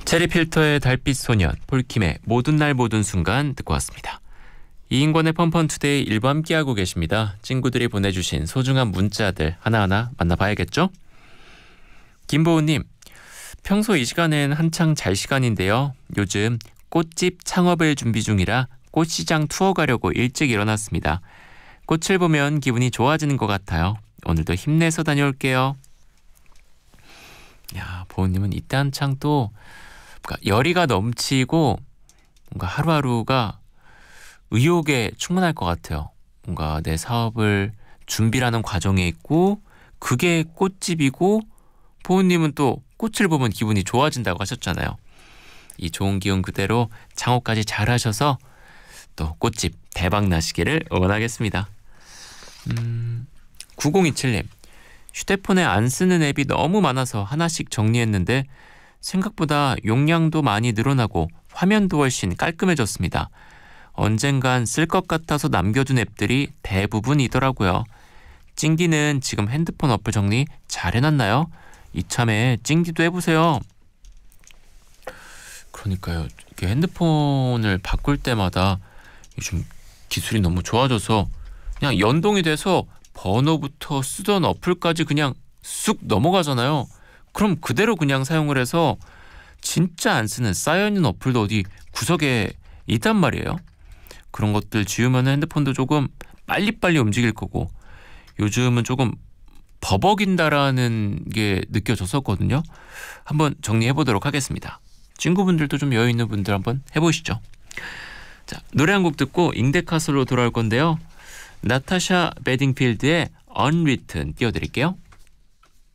체리필터의 달빛 소년, 폴킴의 모든 날 모든 순간 듣고 왔습니다. 이인권의 펀펀투데이 일부 함께하고 계십니다. 친구들이 보내주신 소중한 문자들 하나하나 만나봐야겠죠? 김보우님, 평소 이 시간엔 한창 잘 시간인데요. 요즘 꽃집 창업을 준비 중이라 꽃시장 투어 가려고 일찍 일어났습니다. 꽃을 보면 기분이 좋아지는 것 같아요. 오늘도 힘내서 다녀올게요. 야, 보우님은 이때 한창 또 열의가 넘치고 뭔가 하루하루가 의욕에 충만할 것 같아요. 뭔가 내 사업을 준비하는 과정에 있고 그게 꽃집이고 보우님은 또 꽃을 보면 기분이 좋아진다고 하셨잖아요. 이 좋은 기운 그대로 창업까지 잘 하셔서 또 꽃집 대박 나시기를 응원하겠습니다. 9027님, 휴대폰에 안 쓰는 앱이 너무 많아서 하나씩 정리했는데 생각보다 용량도 많이 늘어나고 화면도 훨씬 깔끔해졌습니다. 언젠간 쓸 것 같아서 남겨둔 앱들이 대부분이더라고요. 찡디는 지금 핸드폰 어플 정리 잘 해놨나요? 이참에 찡디도 해보세요. 그러니까요. 이렇게 핸드폰을 바꿀 때마다 요즘 기술이 너무 좋아져서 그냥 연동이 돼서 번호부터 쓰던 어플까지 그냥 쑥 넘어가잖아요. 그럼 그대로 그냥 사용을 해서 진짜 안 쓰는 쌓여있는 어플도 어디 구석에 있단 말이에요. 그런 것들 지우면 핸드폰도 조금 빨리빨리 움직일 거고 요즘은 조금 버벅인다라는 게 느껴졌었거든요. 한번 정리해보도록 하겠습니다. 친구분들도 좀 여유 있는 분들 한번 해보시죠. 자, 노래 한 곡 듣고 잉데카솔로 돌아올 건데요. 나타샤 베딩필드의 Unwritten 띄워드릴게요.